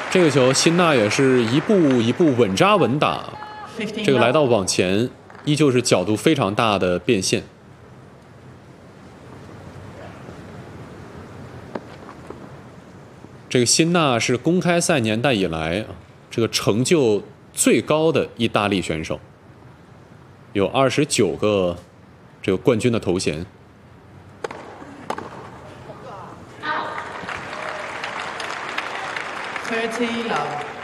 这个球，辛纳也是一步一步稳扎稳打，这个来到网前，依旧是角度非常大的变现。这个辛纳是公开赛年代以来这个成就最高的意大利选手，有29个这个冠军的头衔。 30 love。